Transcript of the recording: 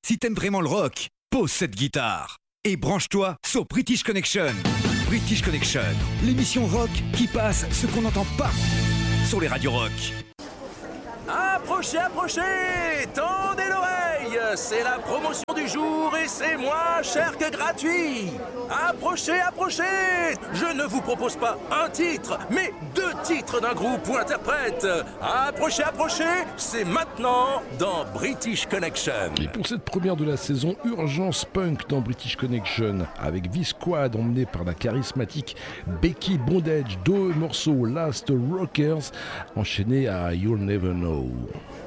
Si t'aimes vraiment le rock, pose cette guitare et branche-toi sur British Connection. British Connection, l'émission rock qui passe ce qu'on n'entend pas sur les radios rock. Approchez, approchez, tendez l'oreille, c'est la promotion du jour et c'est moins cher que gratuit. Approchez, approchez, je ne vous propose pas un titre, mais 2 titres d'un groupe ou interprète. Approchez, approchez, c'est maintenant dans British Connection. Et pour cette première de la saison, Urgence Punk dans British Connection, avec V-Squad emmené par la charismatique Becky Bondage, 2 morceaux Last Rockers, enchaînés à You'll Never Know.